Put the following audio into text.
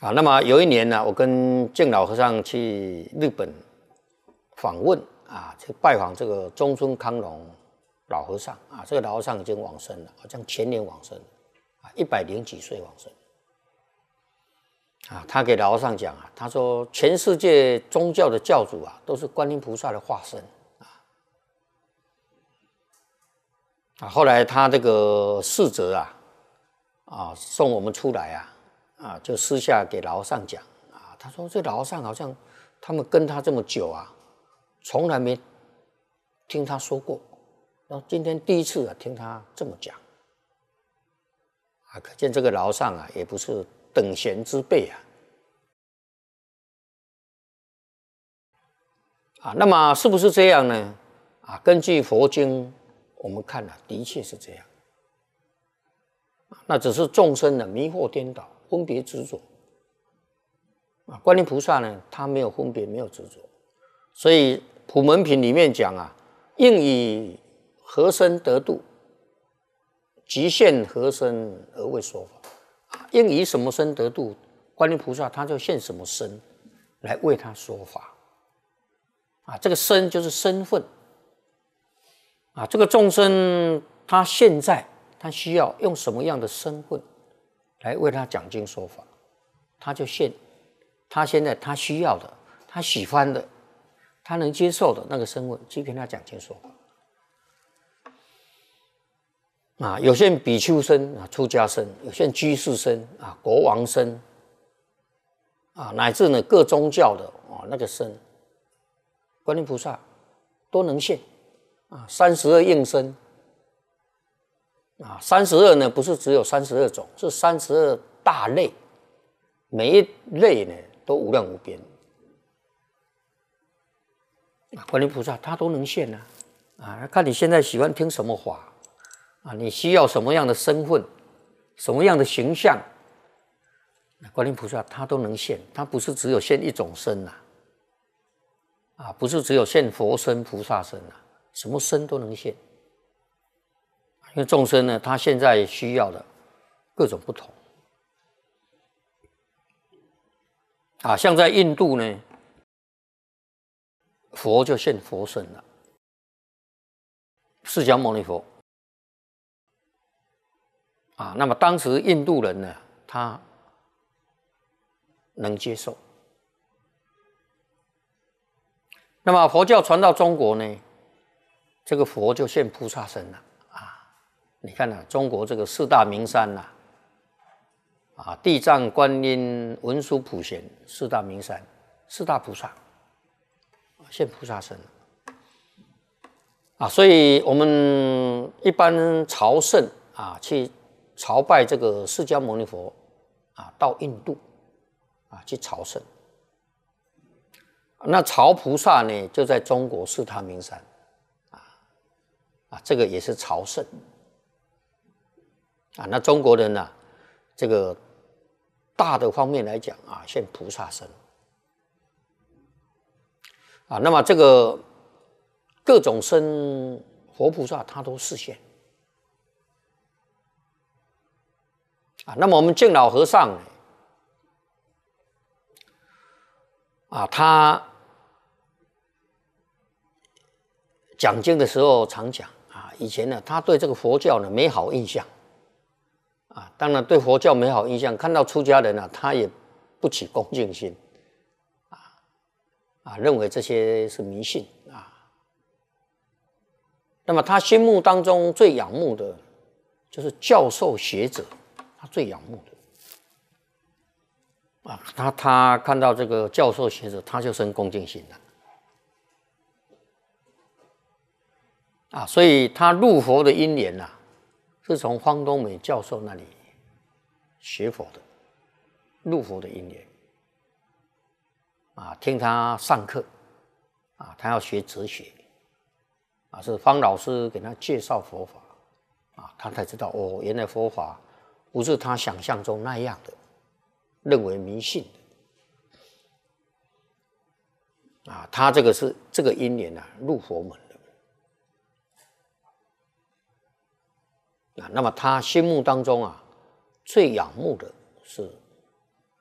那么有一年呢，我跟净老和尚去日本访问去拜访这个中村康隆老和尚这个老和尚已经往生了，好像前年往生100几岁往生他给老和尚讲他说全世界宗教的教主都是观音菩萨的化身后来他这个侍者送我们出来就私下给老和尚讲他说这老和尚好像他们跟他这么久从来没听他说过，然后今天第一次听他这么讲可见这个老和尚也不是等闲之辈那么是不是这样呢？根据佛经我们看的确是这样，那只是众生的迷惑颠倒，分别执着观音菩萨呢，他没有分别，没有执着，所以普门品里面讲应以何身得度，即现何身而为说法应以什么身得度，观音菩萨他就现什么身来为他说法这个身就是身份这个众生他现在他需要用什么样的身份来为他讲经说法，他就现他现在他需要的，他喜欢的，他能接受的那个身份去跟他讲经说法有些比丘身出家身，有些居士身国王身乃至呢各宗教的那个身，观音菩萨都能现32应身32呢不是只有32种，是32大类，每一类呢都无量无边观音菩萨他都能现看你现在喜欢听什么法你需要什么样的身份，什么样的形象，观音菩萨他都能现，他不是只有现一种身不是只有现佛身菩萨身什么身都能现，因为众生呢他现在需要的各种不同像在印度呢，佛就现佛身了，释迦牟尼佛那么当时印度人呢他能接受，那么佛教传到中国呢，这个佛就现菩萨身了你看中国这个四大名山地藏观音文殊普贤四大名山，四大菩萨现菩萨身所以我们一般朝圣去朝拜这个释迦牟尼佛到印度去朝圣，那朝菩萨呢就在中国四大名山这个也是朝圣那中国人这个大的方面来讲现菩萨身那么这个各种身佛菩萨他都示现那么我们净老和尚呢他讲经的时候常讲以前呢他对这个佛教呢没好印象当然对佛教没好印象，看到出家人他也不起恭敬心认为这些是迷信那么他心目当中最仰慕的就是教授学者，他最仰慕的他看到这个教授学者他就生恭敬心了所以他入佛的因缘是从方东美教授那里学佛的，入佛的因缘听他上课他要学哲学是方老师给他介绍佛法他才知道原来佛法不是他想象中那样的认为迷信的他这个是这个因缘入佛门的那么他心目当中最仰慕的是